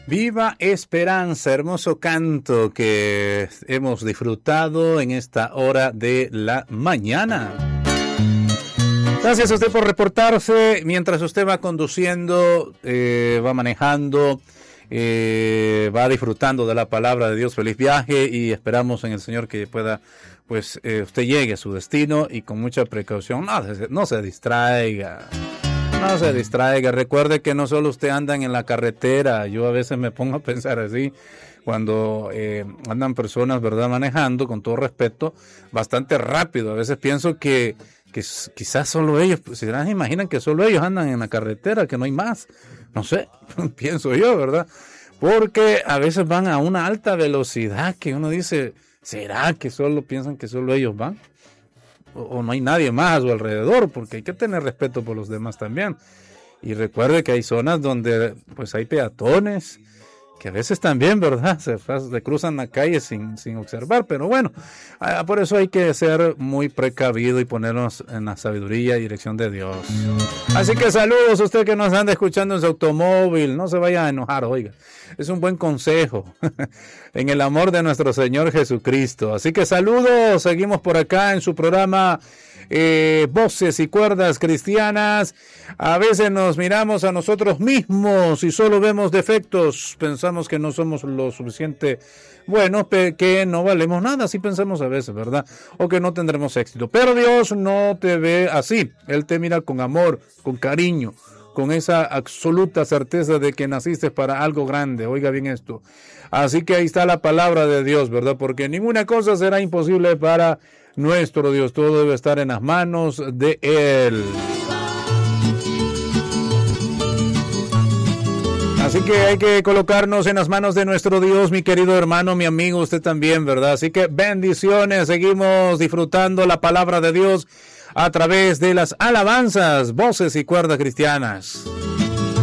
Viva Esperanza, hermoso canto que hemos disfrutado en esta hora de la mañana. Gracias a usted por reportarse mientras usted va conduciendo, va manejando, va disfrutando de la palabra de Dios. Feliz viaje y esperamos en el Señor que pueda, pues, usted llegue a su destino y con mucha precaución. No se distraiga. No se distraiga, recuerde que no solo usted anda en la carretera. Yo a veces me pongo a pensar así, cuando andan personas, ¿verdad?, manejando, con todo respeto, bastante rápido. A veces pienso que quizás solo ellos, se imaginan que solo ellos andan en la carretera, que no hay más. No sé, pienso yo, ¿verdad? Porque a veces van a una alta velocidad que uno dice, ¿será que solo piensan que solo ellos van? O no hay nadie más a su alrededor, porque hay que tener respeto por los demás también. Y recuerde que hay zonas donde pues hay peatones que a veces también, ¿verdad?, se cruzan la calle sin observar, pero bueno, por eso hay que ser muy precavido y ponernos en la sabiduría y dirección de Dios. Así que saludos a usted que nos anda escuchando en su automóvil, no se vaya a enojar, oiga, es un buen consejo en el amor de nuestro Señor Jesucristo. Así que saludos, seguimos por acá en su programa Voces y Cuerdas Cristianas. A veces nos miramos a nosotros mismos y solo vemos defectos, pensamos que no somos lo suficiente buenos, que no valemos nada, así pensamos a veces, ¿verdad? O que no tendremos éxito, pero Dios no te ve así. Él te mira con amor, con cariño, con esa absoluta certeza de que naciste para algo grande. Oiga bien esto. Así que ahí está la palabra de Dios, ¿verdad? Porque ninguna cosa será imposible para nuestro Dios. Todo debe estar en las manos de Él. Así que hay que colocarnos en las manos de nuestro Dios, mi querido hermano, mi amigo, usted también, ¿verdad? Así que bendiciones, seguimos disfrutando la palabra de Dios a través de las alabanzas, voces y cuerdas cristianas.